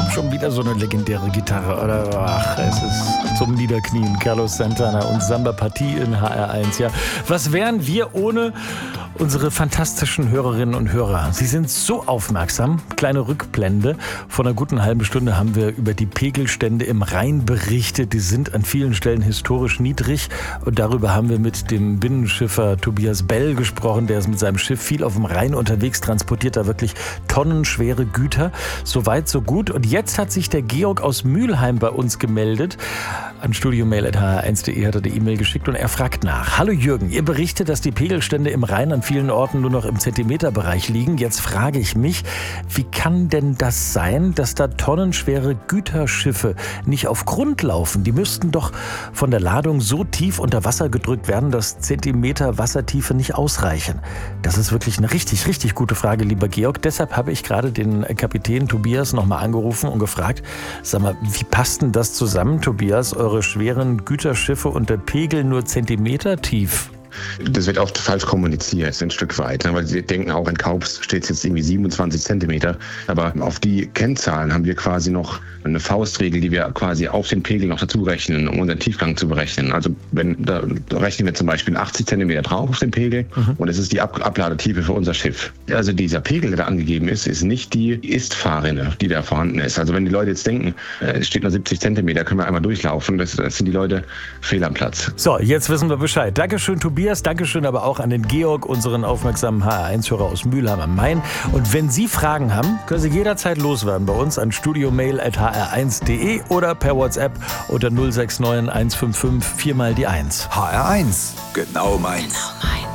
Schon wieder so eine legendäre Gitarre, oder? Ach, es ist zum Niederknien. Carlos Santana und Samba Partie in HR1. Ja, was wären wir ohne unsere fantastischen Hörerinnen und Hörer? Sie sind so aufmerksam. Kleine Rückblende. Vor einer guten halben Stunde haben wir über die Pegelstände im Rhein berichtet. Die sind an vielen Stellen historisch niedrig. Und darüber haben wir mit dem Binnenschiffer Tobias Bell gesprochen. Der ist mit seinem Schiff viel auf dem Rhein unterwegs, transportiert da wirklich tonnenschwere Güter. Soweit, so gut. Und jetzt hat sich der Georg aus Mülheim bei uns gemeldet. An studiomail@hr1.de hat er die E-Mail geschickt und er fragt nach. Hallo Jürgen, ihr berichtet, dass die Pegelstände im Rhein an vielen Orten nur noch im Zentimeterbereich liegen. Jetzt frage ich mich, wie kann denn das sein, dass da tonnenschwere Güterschiffe nicht auf Grund laufen? Die müssten doch von der Ladung so tief unter Wasser gedrückt werden, dass Zentimeter Wassertiefe nicht ausreichen. Das ist wirklich eine richtig, richtig gute Frage, lieber Georg. Deshalb habe ich gerade den Kapitän Tobias nochmal angerufen und gefragt, sag mal, wie passt denn das zusammen, Tobias? Eure schweren Güterschiffe und der Pegel nur Zentimeter tief? Das wird oft falsch kommuniziert, ein Stück weit, weil sie denken auch in Kaups steht es jetzt irgendwie 27 Zentimeter. Aber auf die Kennzahlen haben wir quasi noch eine Faustregel, die wir quasi auf den Pegel noch dazu rechnen, um unseren Tiefgang zu berechnen. Also da rechnen wir zum Beispiel 80 Zentimeter drauf auf den Pegel und es ist die Abladetiefe für unser Schiff. Also dieser Pegel, der da angegeben ist nicht die Ist-Fahrrinne, die da vorhanden ist. Also wenn die Leute jetzt denken, es steht nur 70 Zentimeter, können wir einmal durchlaufen, das sind die Leute fehl am Platz. So, jetzt wissen wir Bescheid. Dankeschön, Tobias. Dankeschön aber auch an den Georg, unseren aufmerksamen HR1-Hörer aus Mülheim am Main. Und wenn Sie Fragen haben, können Sie jederzeit loswerden bei uns an studiomail@hr1.de oder per WhatsApp unter 069 155 4 mal die 1. HR1, genau meins. Genau meins.